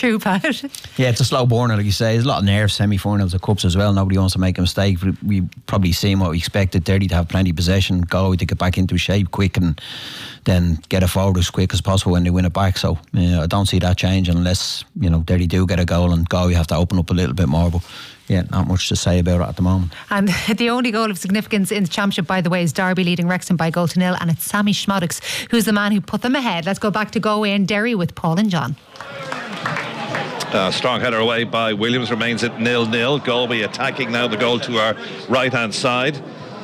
true, Pat. Yeah, it's a slow burner, like you say. There's a lot of nerves, semi-finals of cups as well. Nobody wants to make a mistake. We probably seen what we expected. Derry to have plenty of possession, Galway to get back into shape quick and then get it forward as quick as possible when they win it back. So I don't see that changing unless Derry do get a goal and Galway have to open up a little bit more. But yeah, not much to say about it at the moment. And the only goal of significance in the championship, by the way, is Derby leading Wrexham by 1-0, and it's Sammy Schmoddix who's the man who put them ahead. Let's go back to Galway and Derry with Paul and John. Strong header away by Williams, remains at 0-0. Galway attacking now the goal to our right hand side.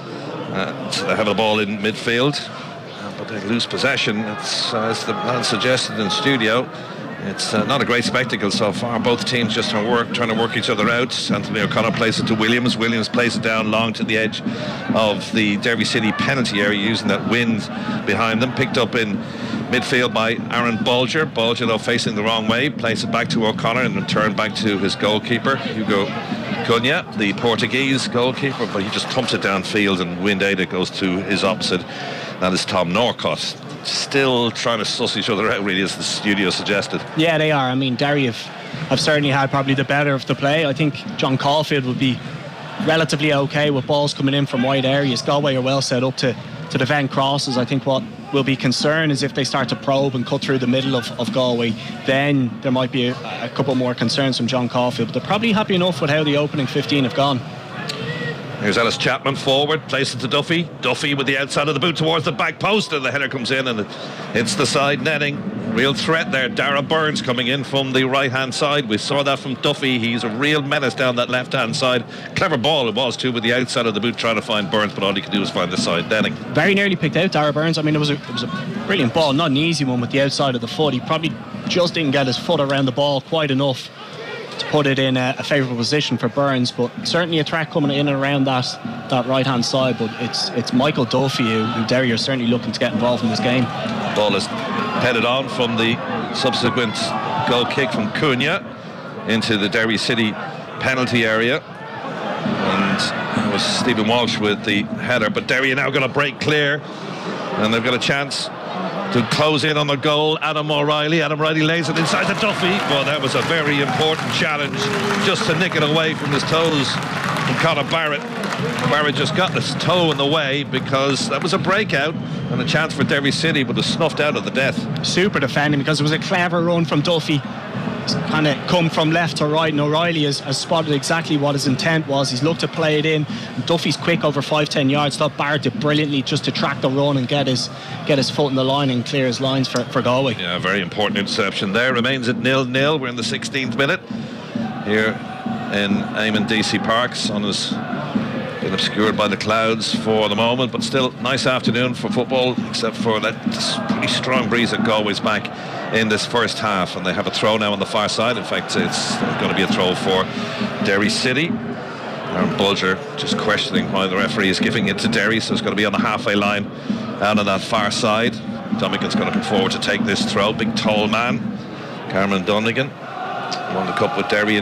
So they have the ball in midfield, but they lose possession. It's as the man suggested in studio, it's not a great spectacle so far. Both teams just trying to work each other out. Anthony O'Connor plays it to Williams. Williams plays it down long to the edge of the Derry City penalty area, using that wind behind them. Picked up in midfield by Aaron Bolger. Bolger, though, facing the wrong way, plays it back to O'Connor and return back to his goalkeeper, Hugo Cunha, the Portuguese goalkeeper, but he just thumps it downfield and wind aid it goes to his opposite. That is Tom Norcott. Still trying to suss each other out, really, as the studio suggested. Yeah, they are. I mean, Derry have certainly had probably the better of the play. I think John Caulfield would be relatively okay with balls coming in from wide areas. Galway are well set up to defend crosses. I think what will be concerned is if they start to probe and cut through the middle of Galway, then there might be a couple more concerns from John Caulfield. But they're probably happy enough with how the opening 15 have gone. Here's Ellis Chapman forward, places it to Duffy. Duffy with the outside of the boot towards the back post, and the header comes in and it hits the side netting. Real threat there. Dara Burns coming in from the right hand side. We saw that from Duffy. He's a real menace down that left hand side. Clever ball it was too, with the outside of the boot trying to find Burns, but all he could do was find the side netting. Very nearly picked out Dara Burns. I mean, it was a brilliant ball, not an easy one with the outside of the foot. He probably just didn't get his foot around the ball quite enough to put it in a favourable position for Burns, but certainly a threat coming in and around that right hand side. But it's Michael Duffy who Derry are certainly looking to get involved in this game. Ball is headed on from the subsequent goal kick from Cunha into the Derry City penalty area, and it was Stephen Walsh with the header. But Derry are now going to break clear, and they've got a chance to close in on the goal. Adam O'Reilly lays it inside the Duffy. Well, that was a very important challenge, just to nick it away from his toes from Conor Barrett. Barrett just got his toe in the way because that was a breakout and a chance for Derry City, but was snuffed out of the death. Super defending, because it was a clever run from Duffy. Kind of come from left to right, and O'Reilly has spotted exactly what his intent was. He's looked to play it in, and Duffy's quick over 5-10 yards. Thought Barrett did brilliantly just to track the run and get his foot in the line and clear his lines for Galway. Yeah, very important interception there. Remains at 0-0. We're in the 16th minute here in Eamon DC Parks. On his been obscured by the clouds for the moment, but still nice afternoon for football, except for that pretty strong breeze at Galway's back in this first half, and they have a throw now on the far side. In fact, it's going to be a throw for Derry City. Aaron Bulger just questioning why the referee is giving it to Derry, so it's going to be on the halfway line out on that far side. Dominigan's going to come forward to take this throw. Big tall man, Cameron Donegan, won the cup with Derry in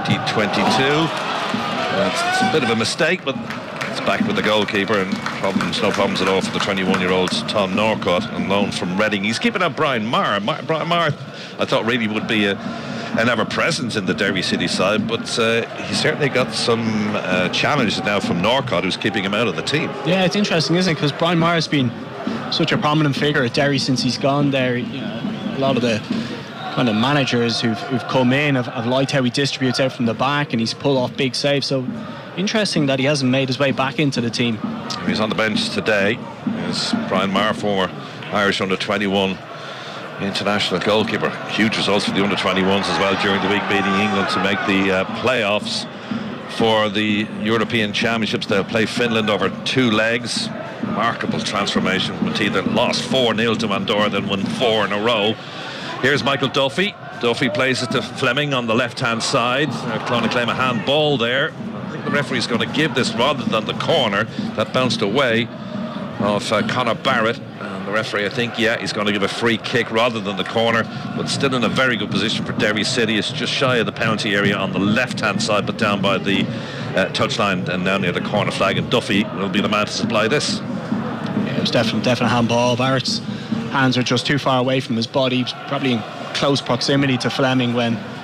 2022. It's a bit of a mistake, but it's back with the goalkeeper, and no problems at all for the 21-year-old Tom Norcott, on loan from Reading. He's keeping out Brian Maher. Brian Maher, I thought, really would be an ever-presence in the Derry City side, but he's certainly got some challenges now from Norcott, who's keeping him out of the team. Yeah, it's interesting, isn't it? Because Brian Maher has been such a prominent figure at Derry since he's gone there. You know, a lot of the kind of managers who've come in have liked how he distributes out from the back, and he's pulled off big saves. So interesting that he hasn't made his way back into the team. He's on the bench today. Is Brian Maher, former Irish under-21 international goalkeeper. Huge results for the under-21s as well during the week, beating England to make the playoffs for the European Championships. They'll play Finland over 2 legs. Remarkable transformation from a team that lost 4-0 to Andorra, then won 4 in a row. Here's Michael Duffy. Duffy plays it to Fleming on the left-hand side. They're going to claim a handball there. I think the referee's going to give this rather than the corner that bounced away of Conor Barrett. And the referee, I think, he's going to give a free kick rather than the corner, but still in a very good position for Derry City. It's just shy of the penalty area on the left-hand side, but down by the touchline and now near the corner flag. And Duffy will be the man to supply this. Yeah, it was definitely a handball. Barrett's hands are just too far away from his body. He was probably in close proximity to Fleming when